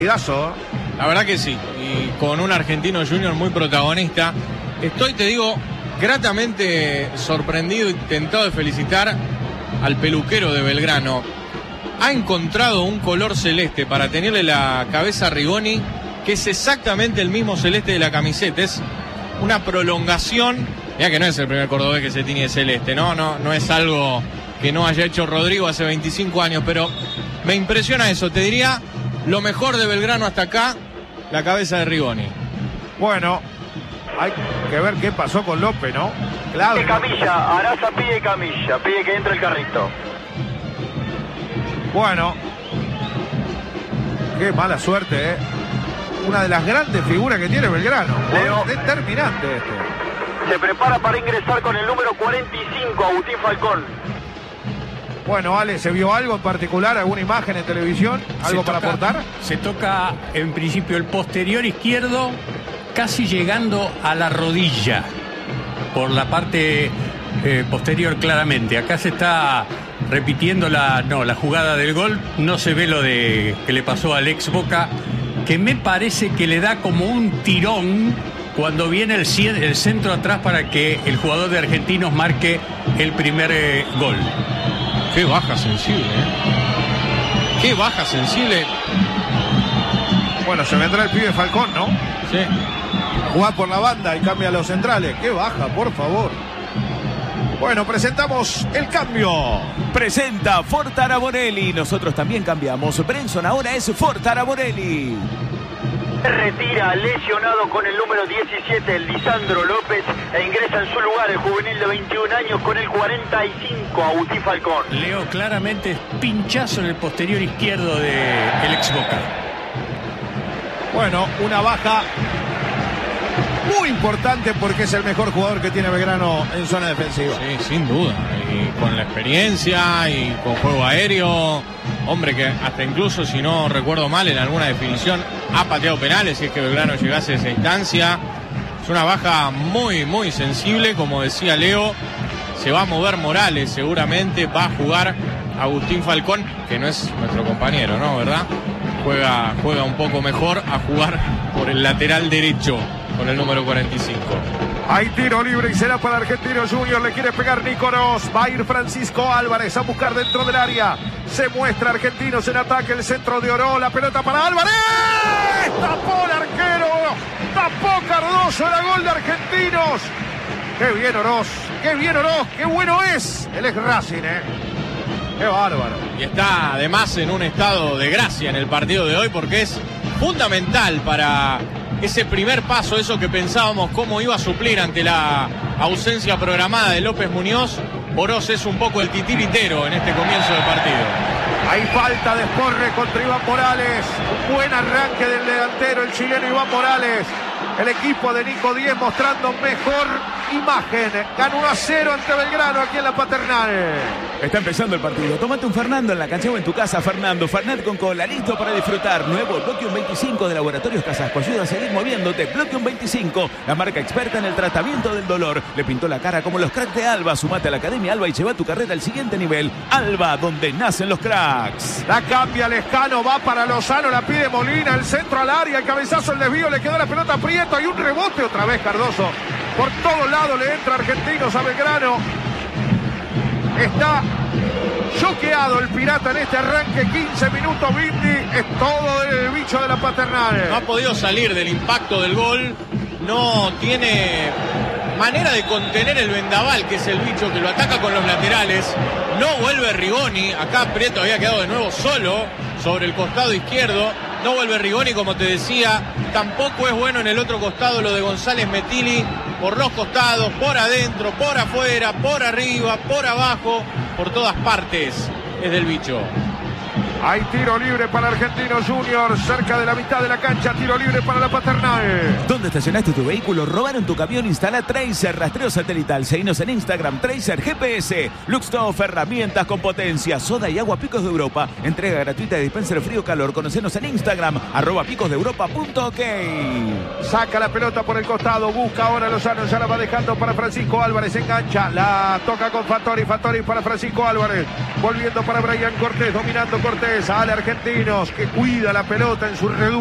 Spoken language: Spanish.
La verdad que sí, y con un Argentino Junior muy protagonista. Estoy, te digo, gratamente sorprendido y tentado de felicitar al peluquero de Belgrano. Ha encontrado un color celeste para tenerle la cabeza a Rigoni, que es exactamente el mismo celeste de la camiseta. Es una prolongación. Mira que no es el primer cordobés que se tiñe de celeste, no es algo que no haya hecho Rodrigo hace 25 años, pero me impresiona eso. Te diría, lo mejor de Belgrano hasta acá, la cabeza de Rigoni. Bueno, hay que ver qué pasó con López, ¿no? Claro. Pide camilla, Araza pide camilla, pide que entre el carrito. Bueno, qué mala suerte, ¿eh? Una de las grandes figuras que tiene Belgrano. Leo. Determinante esto. Se prepara para ingresar con el número 45, Agustín Falcón. Bueno, Ale, ¿se vio algo en particular? ¿Alguna imagen en televisión? ¿Algo para aportar? Se toca en principio el posterior izquierdo, casi llegando a la rodilla, por la parte posterior claramente. Acá se está repitiendo la jugada del gol. No se ve lo de que le pasó al ex Boca, que me parece que le da como un tirón cuando viene el centro atrás para que el jugador de Argentinos marque el primer gol. Qué baja sensible, ¿eh? Qué baja sensible. Bueno, se vendrá el pibe Falcón, ¿no? Sí. Juega por la banda y cambia a los centrales. Qué baja, por favor. Bueno, presentamos el cambio. Presenta Ford Taraborelli. Nosotros también cambiamos. Brenson ahora es Ford Taraborelli. Retira lesionado con el número 17, el Lisandro López, e ingresa en su lugar el juvenil de 21 años con el 45, Agustín Falcón. Leo, claramente pinchazo en el posterior izquierdo del ex Boca. Bueno, una baja muy importante porque es el mejor jugador que tiene Belgrano en zona defensiva. Sí, sin duda. Y con la experiencia y con juego aéreo. Hombre que hasta incluso, si no recuerdo mal, en alguna definición ha pateado penales si es que Belgrano llegase a esa instancia. Es una baja muy, muy sensible. Como decía Leo, se va a mover Morales seguramente. Va a jugar Agustín Falcón, que no es nuestro compañero, ¿no? ¿Verdad? Juega un poco mejor a jugar por el lateral derecho con el número 45. Hay tiro libre y será para Argentino Junior. Le quiere pegar Nicolás. Va a ir Francisco Álvarez a buscar dentro del área. Se muestra Argentinos en ataque. El centro de Oro. La pelota para Álvarez. Tapó el arquero. Tapó Cardoso. Era gol de Argentinos. Qué bien Oroz. Qué bien Oroz. Qué bueno es. Él es Racing, ¿eh? Qué bárbaro. Y está además en un estado de gracia en el partido de hoy porque es fundamental para ese primer paso, eso que pensábamos cómo iba a suplir ante la ausencia programada de López Muñoz. Oroz es un poco el titiritero en este comienzo de partido. Hay falta de Sporre contra Iván Morales. Un buen arranque del delantero, el chileno Iván Morales. El equipo de Nico Díez mostrando mejor imagen. Ganó 1-0 ante Belgrano aquí en la Paternal. Está empezando el partido. Tómate un Fernando en la cancha o en tu casa. Fernando, Fernet con cola, listo para disfrutar. Nuevo Bloquium 25 de Laboratorios Casasco. Ayuda a seguir moviéndote. Bloquium 25, la marca experta en el tratamiento del dolor. Le pintó la cara como los cracks de Alba. Sumate a la Academia Alba y lleva tu carrera al siguiente nivel. Alba, donde nacen los cracks. La cambia Lescano, va para Lozano, la pide Molina, el centro al área, el cabezazo, el desvío, le quedó la pelota a Prieto, hay un rebote otra vez Cardoso. Por todos lados le entra Argentinos a Belgrano. Está choqueado el Pirata en este arranque, 15 minutos Bindi, es todo el bicho de la Paternal. No ha podido salir del impacto del gol, no tiene manera de contener el vendaval, que es el bicho que lo ataca con los laterales. No vuelve Rigoni, acá Prieto había quedado de nuevo solo sobre el costado izquierdo. No vuelve Rigoni, como te decía. Tampoco es bueno en el otro costado lo de González Metilli. Por los costados, por adentro, por afuera, por arriba, por abajo, por todas partes es del bicho. Hay tiro libre para Argentinos Junior, cerca de la mitad de la cancha, tiro libre para la Paternal. ¿Dónde estacionaste tu vehículo? ¿Robaron tu camión? Instala Tracer, rastreo satelital. Seguinos en Instagram, Tracer GPS. Luxtoff, herramientas con potencia. Soda y agua Picos de Europa. Entrega gratuita de dispenser frío-calor. Conocenos en Instagram, @picosdeeuropa.ok. Saca la pelota por el costado, busca ahora Lozano, ya la va dejando para Francisco Álvarez, engancha, la toca con Fattori para Francisco Álvarez. Volviendo para Brian Cortés, dominando Cortés. 3. Sale Argentinos, que cuida la pelota en su reducto.